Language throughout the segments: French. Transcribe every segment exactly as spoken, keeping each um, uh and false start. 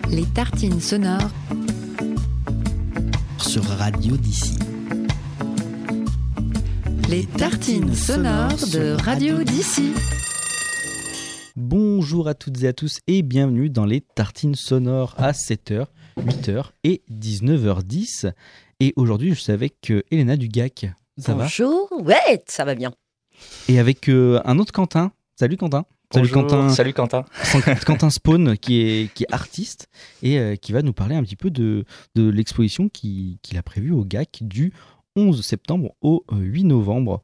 Les tartines sonores sur Radio d'ici. Les tartines sonores de Radio d'ici. Bonjour à toutes et à tous et bienvenue dans les tartines sonores à sept heures, huit heures et dix-neuf heures dix. Et aujourd'hui, je suis avec euh, Elena du G A C. Ça Bonjour, ouais, ça va bien. va? Et avec euh, un autre Quentin. Salut Quentin. Salut Bonjour, Quentin. salut Quentin. Quentin Spawn qui est, qui est artiste et euh, qui va nous parler un petit peu de, de l'exposition qui, qu'il a prévue au G A C du onze septembre au huit novembre.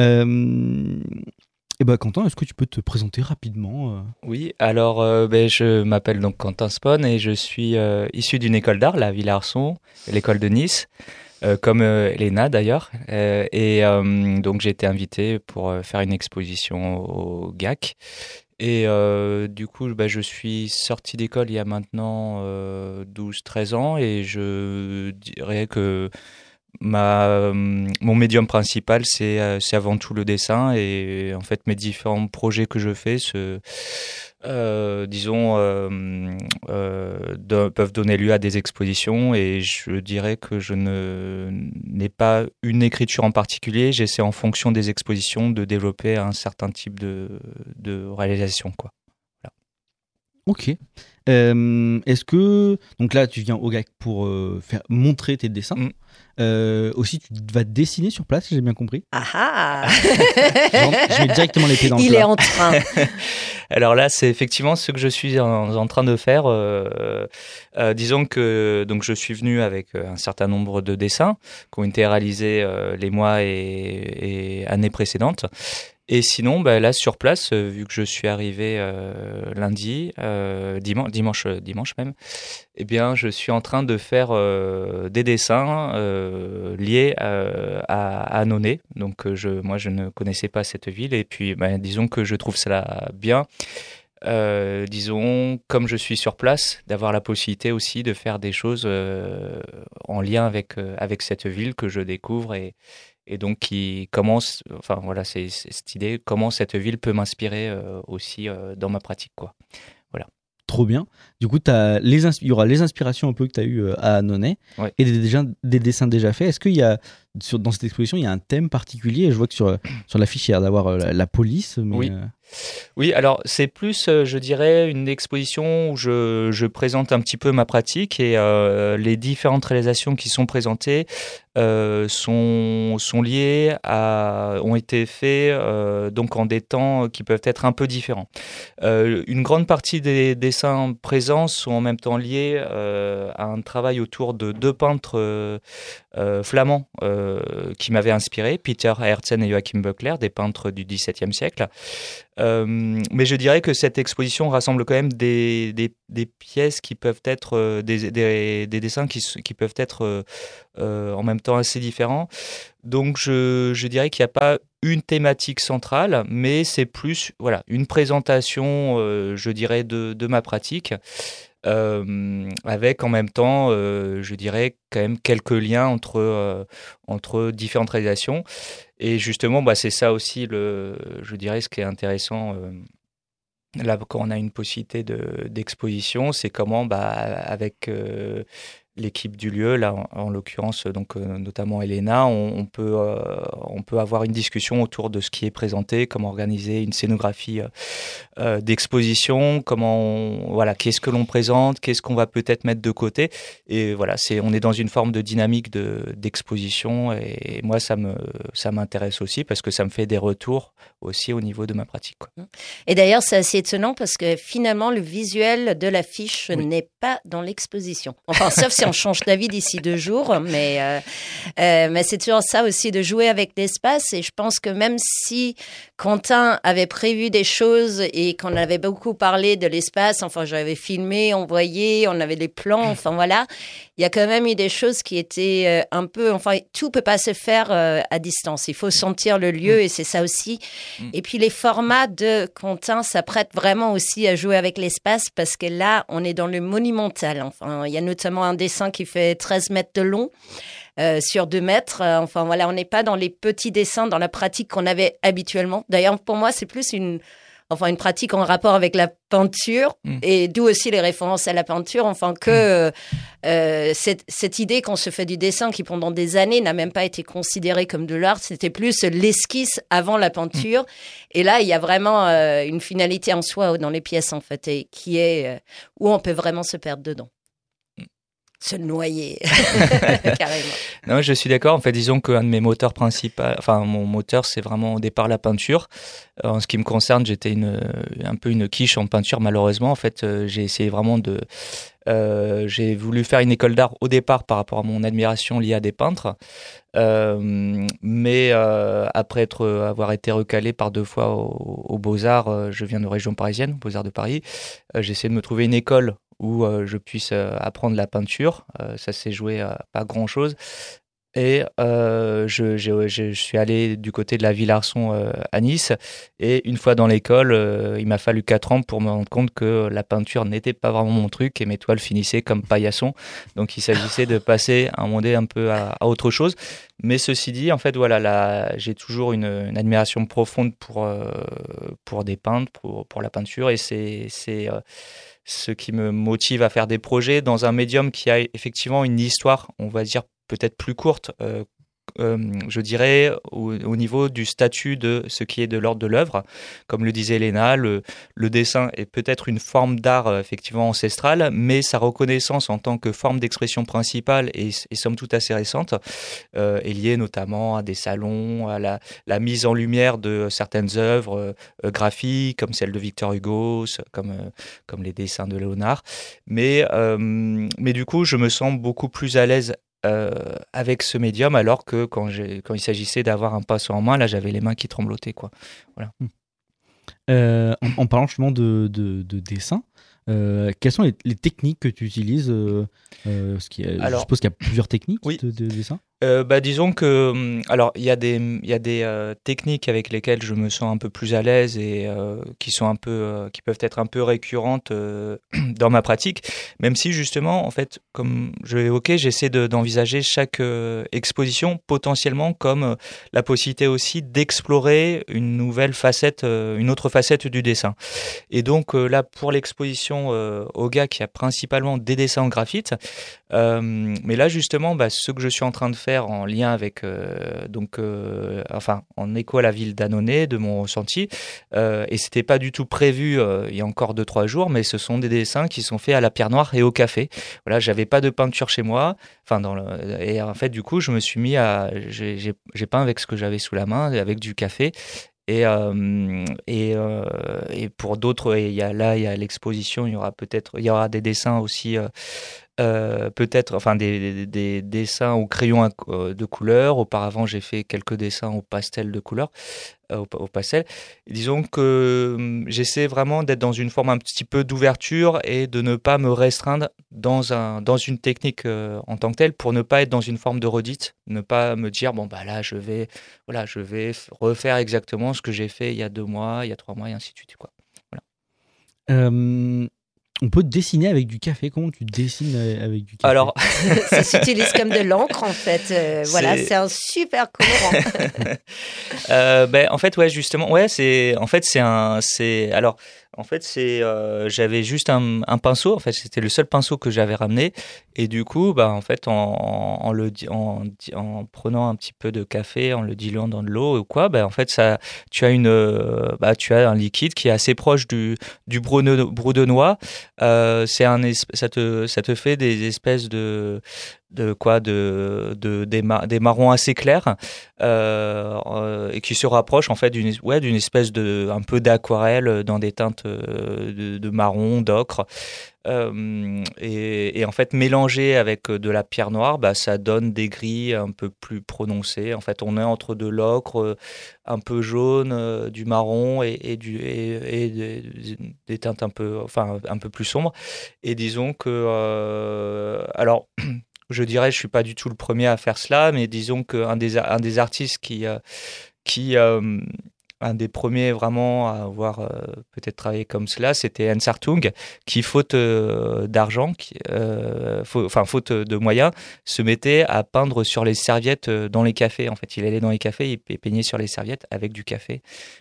Euh, et ben Quentin, est-ce que tu peux te présenter rapidement euh... Oui, alors euh, ben, je m'appelle donc Quentin Spawn et je suis euh, issu d'une école d'art, la Villa Arson, l'école de Nice, euh, comme euh, Elena d'ailleurs. Euh, et euh, donc j'ai été invité pour euh, faire une exposition au G A C. Et euh, du coup, ben, je suis sorti d'école il y a maintenant euh, douze treize ans et je dirais que Ma, mon médium principal, c'est, c'est avant tout le dessin et en fait mes différents projets que je fais, se, euh, disons, euh, euh, de, peuvent donner lieu à des expositions et je dirais que je ne, n'ai pas une écriture en particulier, j'essaie en fonction des expositions de développer un certain type de, de réalisation, quoi. Voilà. Ok. Euh, est-ce que donc là tu viens au G A C pour euh, faire montrer tes dessins. Mm. Euh, aussi tu vas dessiner sur place, si j'ai bien compris. Ah ah. Je mets directement les pieds dans le Il plat. est en train. Alors là, c'est effectivement ce que je suis en, en train de faire. Euh, euh, disons que donc je suis venu avec un certain nombre de dessins qui ont été réalisés euh, les mois et, et années précédentes. Et sinon, bah, là, sur place, euh, vu que je suis arrivé euh, lundi, euh, dimanche, dimanche, dimanche même, eh bien, je suis en train de faire euh, des dessins euh, liés euh, à, à Annonay. Donc, euh, je, moi, je ne connaissais pas cette ville. Et puis, bah, disons que je trouve cela bien. Euh, disons, comme je suis sur place, d'avoir la possibilité aussi de faire des choses euh, en lien avec, euh, avec cette ville que je découvre et Et donc, qui commence, enfin voilà, c'est, c'est cette idée, comment cette ville peut m'inspirer euh, aussi euh, dans ma pratique, quoi. Voilà. Trop bien. Du coup, t'as les ins- il y aura les inspirations un peu que tu as eues euh, à Annonay Ouais. et des, déjà, des dessins déjà faits. Est-ce qu'il y a, sur, dans cette exposition, il y a un thème particulier? Je vois que sur, sur l'affiche, il y a d'avoir euh, la, la police. Mais, Oui. Euh... Oui, alors c'est plus, euh, je dirais, une exposition où je, je présente un petit peu ma pratique et euh, les différentes réalisations qui sont présentées euh, sont, sont liées à, ont été faites euh, donc en des temps qui peuvent être un peu différents. Euh, une grande partie des dessins présents sont en même temps liés euh, à un travail autour de deux peintres euh, euh, flamands euh, qui m'avaient inspiré, Peter Hertzen et Joachim Böckler, des peintres du dix-septième siècle. Euh, mais je dirais que cette exposition rassemble quand même des, des, des pièces qui peuvent être, euh, des, des, des dessins qui, qui peuvent être euh, euh, en même temps assez différents. Donc je, je dirais qu'il n'y a pas une thématique centrale, mais c'est plus voilà, une présentation, euh, je dirais, de, de ma pratique. Euh, avec en même temps, euh, je dirais, quand même quelques liens entre, euh, entre différentes réalisations. Et justement, bah, c'est ça aussi, le, je dirais, ce qui est intéressant euh, là, quand on a une possibilité de, d'exposition, c'est comment, bah, avec euh, l'équipe du lieu, là, en, en l'occurrence, donc, euh, notamment Elena, on, on, peut, euh, on peut avoir une discussion autour de ce qui est présenté, comment organiser une scénographie euh, euh, d'exposition, comment on, voilà, qu'est-ce que l'on présente, qu'est-ce qu'on va peut-être mettre de côté. Et voilà, c'est, on est dans une forme de dynamique de, d'exposition et moi, ça, me, ça m'intéresse aussi parce que ça me fait des retours aussi au niveau de ma pratique, quoi. Et d'ailleurs, c'est assez étonnant parce que finalement, le visuel de l'affiche Oui. n'est pas dans l'exposition. Enfin, sauf si on change d'avis d'ici deux jours, mais, euh, euh, mais c'est toujours ça aussi de jouer avec l'espace. Et je pense que même si Quentin avait prévu des choses et qu'on avait beaucoup parlé de l'espace, enfin, j'avais filmé, envoyé, on avait les plans, enfin voilà, il y a quand même eu des choses qui étaient euh, un peu, enfin, tout peut pas se faire euh, à distance. Il faut sentir le lieu et c'est ça aussi. Et puis les formats de Quentin s'apprêtent vraiment aussi à jouer avec l'espace parce que là, on est dans le monumental. Enfin, il y a notamment un dessin qui fait treize mètres de long euh, sur deux mètres. Euh, enfin voilà, on n'est pas dans les petits dessins, dans la pratique qu'on avait habituellement. D'ailleurs, pour moi, c'est plus une enfin une pratique en rapport avec la peinture, mmh. et d'où aussi les références à la peinture, enfin que mmh. euh, cette, cette idée qu'on se fait du dessin qui pendant des années n'a même pas été considérée comme de l'art, c'était plus l'esquisse avant la peinture, mmh. et là il y a vraiment euh, une finalité en soi dans les pièces en fait, et qui est euh, où on peut vraiment se perdre dedans. Se noyer, carrément. Non, je suis d'accord. En fait, disons qu'un de mes moteurs principaux, enfin, mon moteur, c'est vraiment au départ la peinture. En ce qui me concerne, j'étais une, un peu une quiche en peinture, malheureusement. En fait, euh, j'ai essayé vraiment de... Euh, j'ai voulu faire une école d'art au départ par rapport à mon admiration liée à des peintres. Euh, mais euh, après être, avoir été recalé par deux fois aux au Beaux-Arts, euh, je viens de région parisienne, Beaux-Arts de Paris, euh, j'ai essayé de me trouver une école où euh, je puisse euh, apprendre la peinture. Euh, ça s'est joué à pas grand-chose. Et euh, je, je, je suis allé du côté de la Villa-Arson euh, à Nice. Et une fois dans l'école, euh, il m'a fallu quatre ans pour me rendre compte que la peinture n'était pas vraiment mon truc et mes toiles finissaient comme paillasson. Donc il s'agissait de passer un monde un peu à, à autre chose. Mais ceci dit, en fait, voilà, là, j'ai toujours une, une admiration profonde pour, euh, pour des peintres, pour, pour la peinture. Et c'est... c'est euh, ce qui me motive à faire des projets dans un médium qui a effectivement une histoire, on va dire, peut-être plus courte, euh, euh, je dirais, au, au niveau du statut de ce qui est de l'ordre de l'œuvre. Comme le disait Elena, le, le dessin est peut-être une forme d'art euh, effectivement ancestrale, mais sa reconnaissance en tant que forme d'expression principale est, est somme toute assez récente, euh, est liée notamment à des salons, à la, la mise en lumière de certaines œuvres euh, graphiques, comme celle de Victor Hugo, comme, euh, comme les dessins de Léonard. Mais, euh, mais du coup, je me sens beaucoup plus à l'aise Euh, avec ce médium, alors que quand, j'ai, quand il s'agissait d'avoir un pinceau en main, là j'avais les mains qui tremblotaient, quoi. Voilà. Euh, en, en parlant justement de, de, de dessin, euh, quelles sont les, les techniques que tu utilises euh, euh, ce qui est, alors, je suppose qu'il y a plusieurs techniques oui. de, de dessin. Euh, bah, disons que, alors il y a des, il y a des euh, techniques avec lesquelles je me sens un peu plus à l'aise et euh, qui sont un peu, euh, qui peuvent être un peu récurrentes euh, dans ma pratique, même si justement, en fait, comme je l'ai évoqué, j'essaie de, d'envisager chaque euh, exposition potentiellement comme euh, la possibilité aussi d'explorer une nouvelle facette, euh, une autre facette du dessin. Et donc euh, là, pour l'exposition euh, au G A C, il y a principalement des dessins en graphite, euh, mais là justement, bah, ce que je suis en train de faire en lien avec, euh, donc, euh, enfin, en écho à la ville d'Annonay, de mon ressenti, euh, et c'était pas du tout prévu euh, il y a encore deux trois jours, mais ce sont des dessins qui sont faits à la pierre noire et au café. Voilà, j'avais pas de peinture chez moi, enfin dans le, et en fait du coup je me suis mis à, j'ai, j'ai, j'ai peint avec ce que j'avais sous la main, avec du café. Et, euh, et, euh, et pour d'autres, il y a, là, il y a l'exposition, il y aura peut-être, il y aura des dessins aussi, euh, euh, peut-être, enfin des, des, des dessins au crayon de couleur. Auparavant, j'ai fait quelques dessins au pastel de couleur, euh, au, au pastel. Et disons que euh, j'essaie vraiment d'être dans une forme un petit peu d'ouverture et de ne pas me restreindre dans un, dans une technique euh, en tant que telle, pour ne pas être dans une forme de redite, ne pas me dire bon bah là je vais, voilà, je vais refaire exactement ce que j'ai fait il y a deux mois, il y a trois mois et ainsi de suite, quoi. Voilà. Euh... On peut dessiner avec du café. Comment tu dessines avec du café? Alors, ça s'utilise comme de l'encre en fait. Euh, c'est... Voilà, c'est un super colorant. euh, ben en fait ouais justement ouais c'est en fait c'est un c'est alors en fait c'est euh, j'avais juste un, un pinceau. En fait c'était le seul pinceau que j'avais ramené et du coup bah en fait en, en le en, en prenant un petit peu de café, en le diluant dans de l'eau ou quoi, bah en fait ça tu as une bah tu as un liquide qui est assez proche du du brou de noix. Euh, c'est un ça te ça te fait des espèces de de quoi de de des, ma, des marrons assez clairs euh, euh, et qui se rapprochent en fait d'une ouais d'une espèce de un peu d'aquarelle dans des teintes de, de marron, d'ocre. Euh, et, et en fait mélangé avec de la pierre noire, bah ça donne des gris un peu plus prononcés. En fait, on est entre de l'ocre un peu jaune, euh, du marron et, et du et, et des, des teintes un peu enfin un peu plus sombres. Et disons que euh, alors je dirais, je suis pas du tout le premier à faire cela, mais disons qu'un des un des artistes qui euh, qui euh, un des premiers vraiment à avoir euh, peut-être travaillé comme cela, c'était Hans Hartung, qui faute euh, d'argent, qui, euh, faut, enfin faute de moyens, se mettait à peindre sur les serviettes dans les cafés. En fait, il allait dans les cafés et peignait sur les serviettes avec du café. Voilà.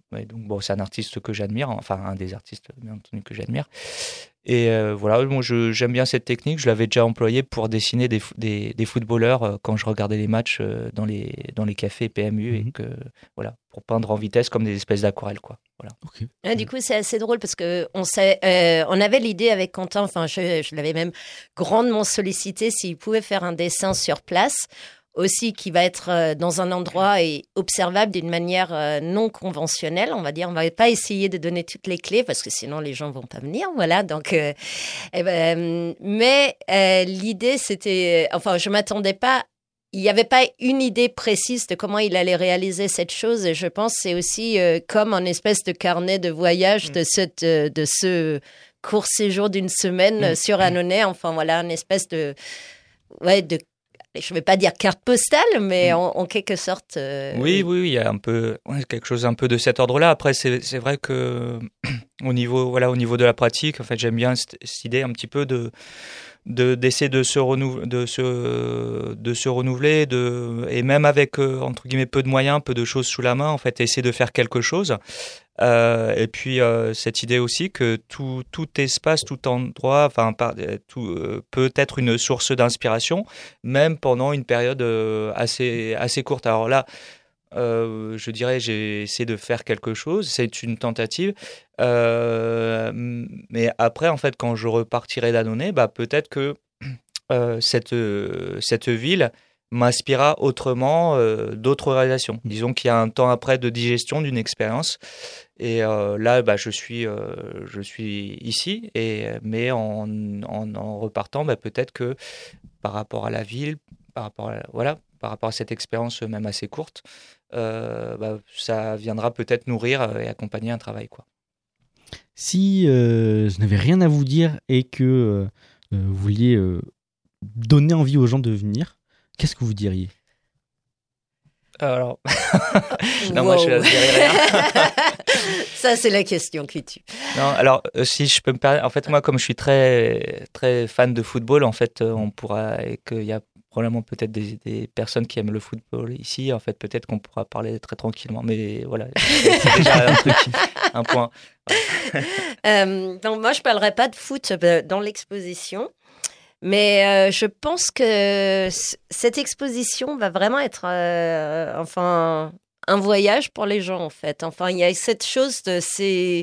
Ouais, donc bon, c'est un artiste que j'admire, enfin un des artistes bien entendu que j'admire. Et euh, voilà, moi je, j'aime bien cette technique. Je l'avais déjà employée pour dessiner des, des, des footballeurs euh, quand je regardais les matchs euh, dans les dans les cafés P M U, mm-hmm. et que voilà, pour peindre en vitesse comme des espèces d'aquarelles, quoi. Voilà. Okay. Et du coup, c'est assez drôle parce que on sait, euh, on avait l'idée avec Quentin. Enfin, je, je l'avais même grandement sollicité s'il pouvait faire un dessin sur place. Aussi qui va être dans un endroit et observable d'une manière non conventionnelle, on va dire. On va pas essayer de donner toutes les clés parce que sinon les gens vont pas venir, voilà. Donc, euh, eh ben, mais euh, l'idée c'était, enfin, je m'attendais pas. Il n'y avait pas une idée précise de comment il allait réaliser cette chose. Et je pense que c'est aussi euh, comme un espèce de carnet de voyage de cette, euh, de ce court séjour d'une semaine mmh. sur Annonay. Enfin voilà, une espèce de, ouais, de je ne vais pas dire carte postale, mais en, en quelque sorte... Euh... Oui, oui, oui, il y a un peu, ouais, quelque chose un peu de cet ordre-là. Après, c'est, c'est vrai que au niveau, voilà, au niveau de la pratique, en fait, j'aime bien cette, cette idée un petit peu de, de, d'essayer de se, renouveler, de se, de se renouveler, de, et même avec, euh, entre guillemets, peu de moyens, peu de choses sous la main, en fait, essayer de faire quelque chose. Euh, et puis euh, cette idée aussi que tout, tout espace, tout endroit, enfin par, tout euh, peut être une source d'inspiration, même pendant une période euh, assez assez courte. Alors là, euh, je dirais, j'ai essayé de faire quelque chose. C'est une tentative, euh, mais après, en fait, quand je repartirai d'Annonay, bah peut-être que euh, cette cette ville m'inspira autrement euh, d'autres réalisations. Disons qu'il y a un temps après de digestion d'une expérience. Et euh, là, bah, je suis, euh, je suis ici, et, mais en, en, en repartant, bah, peut-être que par rapport à la ville, par rapport à, voilà, par rapport à cette expérience même assez courte, euh, bah, ça viendra peut-être nourrir et accompagner un travail, quoi. Si euh, je n'avais rien à vous dire et que euh, vous vouliez euh, donner envie aux gens de venir, qu'est-ce que vous diriez ? Alors, non, wow. Moi je suis là, je dirais rien. Ça, c'est la question qui tue. Non, alors euh, si je peux me permettre, en fait, moi, comme je suis très très fan de football, en fait, euh, on pourra, et qu'il y a probablement peut-être des, des personnes qui aiment le football ici, en fait, peut-être qu'on pourra parler très tranquillement. Mais voilà, c'est déjà un truc, un point. Voilà. euh, donc moi, je parlerai pas de foot dans l'exposition. Mais euh, je pense que c- cette exposition va vraiment être euh, enfin, un voyage pour les gens, en fait. Enfin, il y a cette chose de... C'est...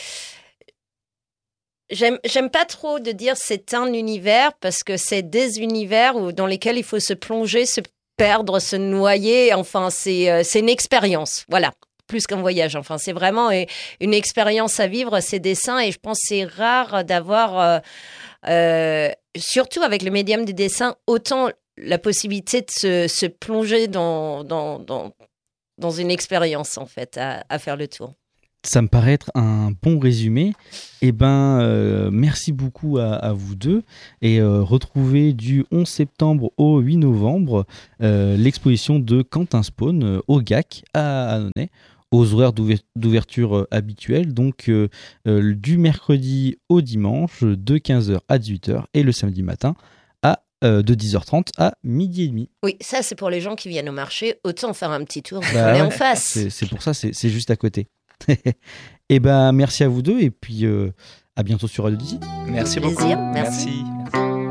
J'aime, j'aime pas trop de dire c'est un univers parce que c'est des univers où, dans lesquels il faut se plonger, se perdre, se noyer. Enfin, c'est, euh, c'est une expérience. Voilà. Plus qu'un voyage. Enfin, c'est vraiment une expérience à vivre, ces dessins. Et je pense que c'est rare d'avoir... Euh, euh, surtout avec le médium du dessin, autant la possibilité de se, se plonger dans, dans, dans, dans une expérience, en fait, à, à faire le tour. Ça me paraît être un bon résumé. Eh ben, euh, merci beaucoup à, à vous deux. Et euh, retrouvez du onze septembre au huit novembre euh, l'exposition de Quentin Spawn euh, au G A C à Annonay, aux horaires d'ouverture euh, habituels, donc euh, euh, du mercredi au dimanche de quinze heures à dix-huit heures et le samedi matin à, euh, de dix heures trente à midi et demi. Oui, ça c'est pour les gens qui viennent au marché, autant faire un petit tour, bah, on est ouais, en face. C'est, c'est pour ça, c'est, c'est juste à côté. Et ben merci à vous deux et puis euh, à bientôt sur Radio D'ici. Merci beaucoup. Plaisir, merci. merci.